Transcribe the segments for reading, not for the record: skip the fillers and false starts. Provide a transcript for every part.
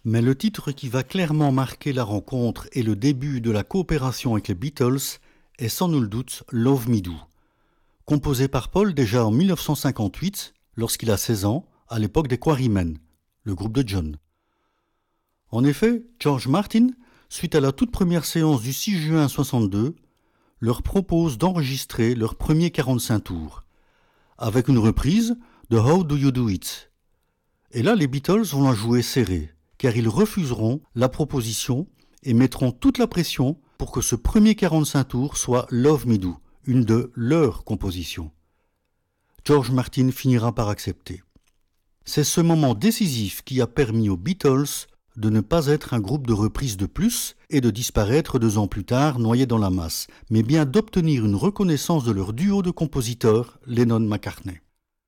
Mais le titre qui va clairement marquer la rencontre et le début de la coopération avec les Beatles est sans nul doute Love Me Do. Composé par Paul déjà en 1958, lorsqu'il a 16 ans, à l'époque des Quarrymen, le groupe de John. En effet, George Martin, suite à la toute première séance du 6 juin 1962, leur propose d'enregistrer leur premier 45 tours, avec une reprise de How Do You Do It. Et là, les Beatles vont la jouer serrée, car ils refuseront la proposition et mettront toute la pression pour que ce premier 45 tours soit Love Me Do, une de leurs compositions. George Martin finira par accepter. C'est ce moment décisif qui a permis aux Beatles de ne pas être un groupe de reprises de plus et de disparaître 2 ans plus tard noyés dans la masse, mais bien d'obtenir une reconnaissance de leur duo de compositeurs, Lennon-McCartney.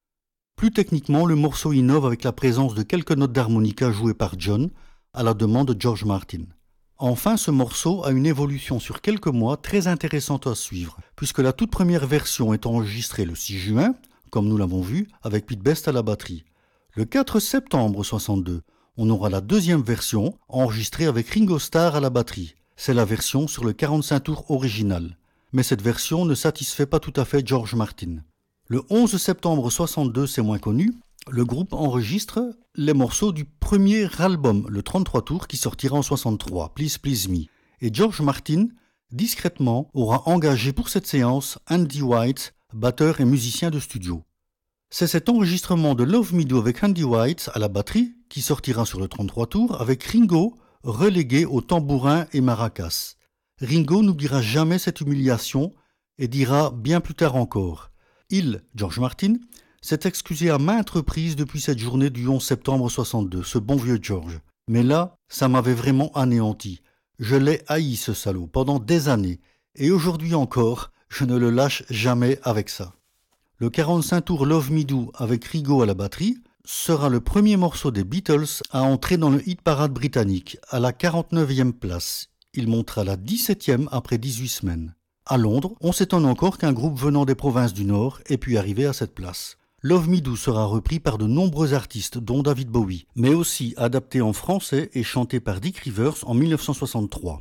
Plus techniquement, le morceau innove avec la présence de quelques notes d'harmonica jouées par John, à la demande de George Martin. Enfin, ce morceau a une évolution sur quelques mois très intéressante à suivre, puisque la toute première version est enregistrée le 6 juin, comme nous l'avons vu, avec Pete Best à la batterie. Le 4 septembre 1962, on aura la deuxième version, enregistrée avec Ringo Starr à la batterie. C'est la version sur le 45 tours original. Mais cette version ne satisfait pas tout à fait George Martin. Le 11 septembre 1962, c'est moins connu, le groupe enregistre les morceaux du premier album, le 33 tours, qui sortira en 1963, Please Please Me. Et George Martin, discrètement, aura engagé pour cette séance Andy White, batteur et musicien de studio. C'est cet enregistrement de Love Me Do avec Andy White à la batterie qui sortira sur le 33 tours avec Ringo relégué au tambourin et maracas. Ringo n'oubliera jamais cette humiliation et dira bien plus tard encore. Il, George Martin, s'est excusé à maintes reprises depuis cette journée du 11 septembre 1962, ce bon vieux George. Mais là, ça m'avait vraiment anéanti. Je l'ai haï ce salaud pendant des années et aujourd'hui encore, je ne le lâche jamais avec ça. Le 45 tours Love Me Do avec Ringo à la batterie sera le premier morceau des Beatles à entrer dans le hit parade britannique, à la 49e place. Il montera la 17e après 18 semaines. À Londres, on s'étonne encore qu'un groupe venant des provinces du Nord ait pu arriver à cette place. Love Me Do sera repris par de nombreux artistes, dont David Bowie, mais aussi adapté en français et chanté par Dick Rivers en 1963.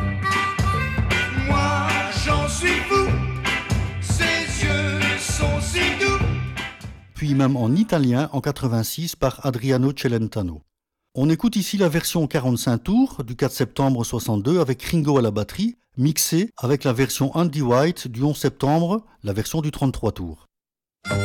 Moi, j'en suis fou, ses yeux sont si doux. Puis même en italien en 86 par Adriano Celentano. On écoute ici la version 45 tours du 4 septembre 1962 avec Ringo à la batterie, mixée avec la version Andy White du 11 septembre, la version du 33 tours.